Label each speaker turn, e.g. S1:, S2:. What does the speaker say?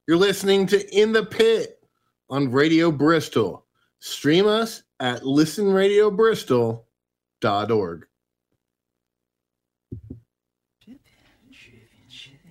S1: You're listening to In the Pit on Radio Bristol. Stream us at listenradiobristol.org.